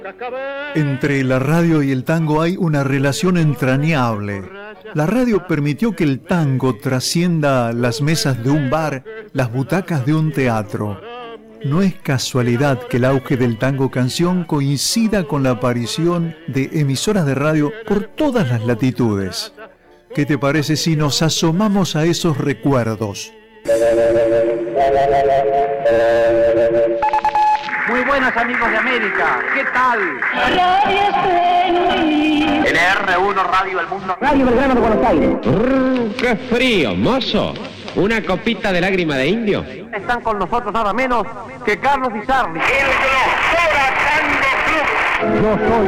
Entre la radio y el tango hay una relación entrañable. La radio permitió que el tango trascienda las mesas de un bar, las butacas de un teatro. No es casualidad que el auge del tango canción coincida con la aparición de emisoras de radio por todas las latitudes. ¿Qué te parece si nos asomamos a esos recuerdos? Muy buenas, amigos de América, ¿qué tal? NR1 Radio El Mundo. Radio Belgrano de Buenos Aires. ¡Qué frío, mozo! ¿Una copita de lágrima de indio? Están con nosotros nada menos que Carlos Di Sarli. Yo soy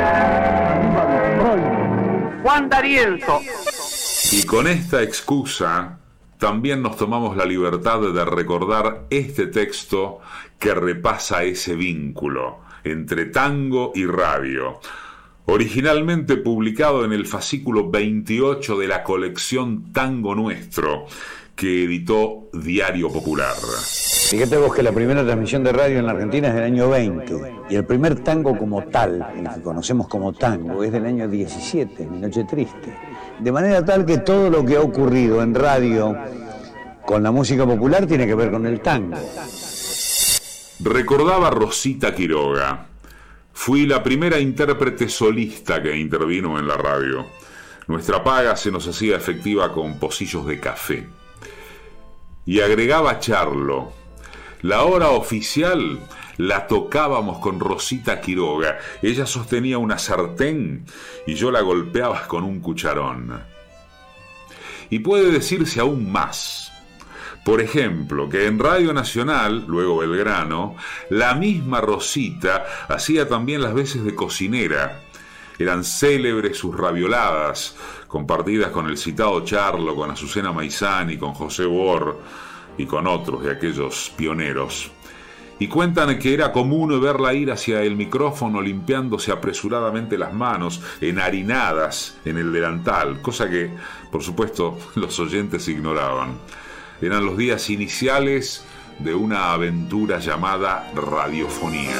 Juan D'Arienzo. Y con esta excusa también nos tomamos la libertad de recordar este texto que repasa ese vínculo entre tango y radio, originalmente publicado en el fascículo 28 de la colección Tango Nuestro, que editó Diario Popular. Fíjate vos que la primera transmisión de radio en la Argentina es del año 20, y el primer tango como tal, el que conocemos como tango, es del año 17, Mi Noche Triste. De manera tal que todo lo que ha ocurrido en radio con la música popular tiene que ver con el tango. Recordaba Rosita Quiroga: fui la primera intérprete solista que intervino en la radio. Nuestra paga se nos hacía efectiva con pocillos de café. Y agregaba Charlo: la hora oficial la tocábamos con Rosita Quiroga. Ella sostenía una sartén y yo la golpeaba con un cucharón. Y puede decirse aún más. Por ejemplo, que en Radio Nacional, luego Belgrano, la misma Rosita hacía también las veces de cocinera. Eran célebres sus ravioladas, compartidas con el citado Charlo, con Azucena Maizani, con José Bor y con otros de aquellos pioneros. Y cuentan que era común verla ir hacia el micrófono limpiándose apresuradamente las manos, enharinadas en el delantal, cosa que, por supuesto, los oyentes ignoraban. Eran los días iniciales de una aventura llamada radiofonía.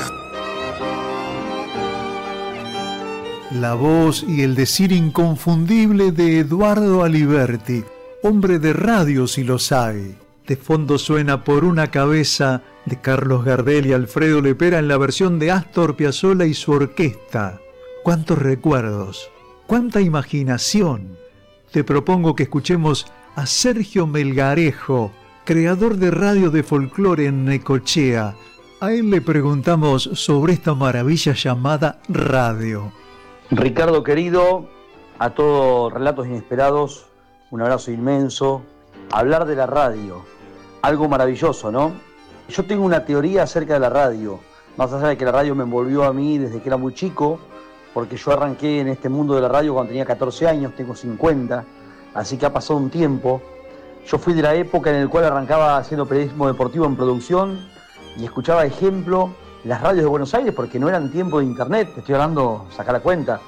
La voz y el decir inconfundible de Eduardo Aliberti, hombre de radio si los hay. De fondo suena Por una cabeza de Carlos Gardel y Alfredo Lepera en la versión de Astor Piazzolla y su orquesta. ¡Cuántos recuerdos! ¡Cuánta imaginación! Te propongo que escuchemos a Sergio Melgarejo, creador de radio de folclore en Necochea. A él le preguntamos sobre esta maravilla llamada radio. Ricardo querido, a todos Relatos Inesperados, un abrazo inmenso. Hablar de la radio, algo maravilloso, ¿no? Yo tengo una teoría acerca de la radio, más allá de que la radio me envolvió a mí desde que era muy chico, porque yo arranqué en este mundo de la radio cuando tenía 14 años, tengo 50, así que ha pasado un tiempo. Yo fui de la época en la cual arrancaba haciendo periodismo deportivo en producción y escuchaba, ejemplo, las radios de Buenos Aires, porque no eran tiempo de internet, te estoy hablando, saca la cuenta,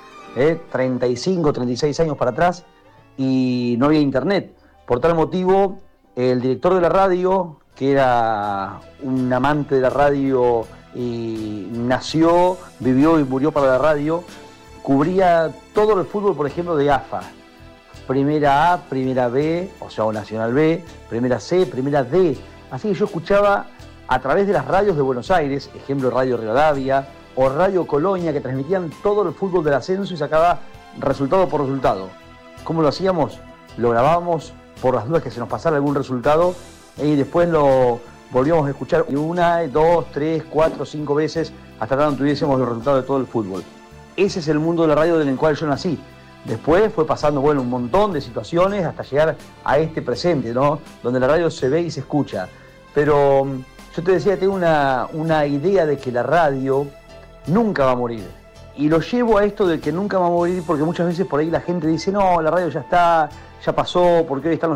35, 36 años para atrás, y no había internet. Por tal motivo, el director de la radio, que era un amante de la radio y nació, vivió y murió para la radio, cubría todo el fútbol, por ejemplo, de AFA. Primera A, Primera B, o sea, o Nacional B, Primera C, Primera D. Así que yo escuchaba a través de las radios de Buenos Aires, ejemplo Radio Rivadavia o Radio Colonia, que transmitían todo el fútbol del ascenso y sacaba resultado por resultado. ¿Cómo lo hacíamos? Lo grabábamos por las dudas que se nos pasara algún resultado y después lo volvíamos a escuchar una, dos, tres, cuatro, cinco veces hasta que tuviésemos los resultados de todo el fútbol. Ese es el mundo de la radio en el cual yo nací. Después fue pasando, bueno, un montón de situaciones hasta llegar a este presente, ¿no? Donde la radio se ve y se escucha. Pero yo te decía, tengo una idea de que la radio nunca va a morir. Y lo llevo a esto de que nunca va a morir porque muchas veces por ahí la gente dice, no, la radio ya está, ya pasó, porque hoy están los